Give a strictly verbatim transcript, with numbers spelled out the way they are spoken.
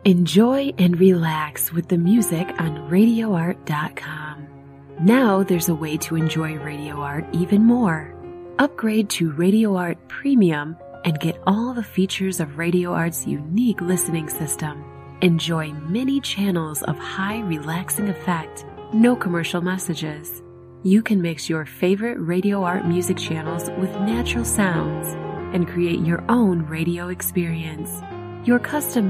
Enjoy and relax with the music on radio art dot com. Now there's a way to enjoy Radio Art even more. Upgrade to Radio Art Premium and get all the features of Radio Art's unique listening system. Enjoy many channels of high relaxing effect, no commercial messages. You can mix your favorite Radio Art music channels with natural sounds and create your own radio experience. Your custom